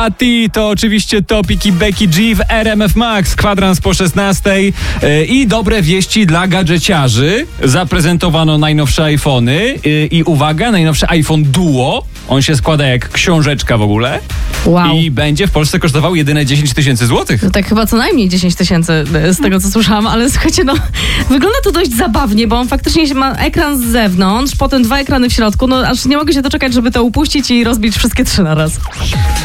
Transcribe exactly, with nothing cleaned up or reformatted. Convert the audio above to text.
Party to oczywiście Topic i Becky G w R M F Max, kwadrans po szesnastej. I dobre wieści dla gadżeciarzy. Zaprezentowano najnowsze iPhony i uwaga, najnowszy iPhone Duo. On się składa jak książeczka w ogóle. Wow. I będzie w Polsce kosztował jedyne dziesięć tysięcy złotych. No tak chyba co najmniej dziesięć tysięcy z tego, co słyszałam, ale słuchajcie, no wygląda to dość zabawnie, bo on faktycznie ma ekran z zewnątrz, potem dwa ekrany w środku, no aż nie mogę się doczekać, żeby to upuścić i rozbić wszystkie trzy na raz.